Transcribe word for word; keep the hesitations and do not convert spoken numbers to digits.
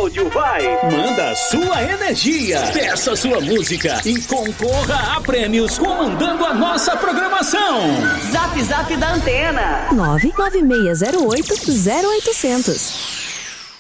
áudio vai. Manda sua energia, peça sua música e concorra a prêmios comandando a nossa programação. Zap Zap da Antena. nove nove seis zero oito zero oitocentos.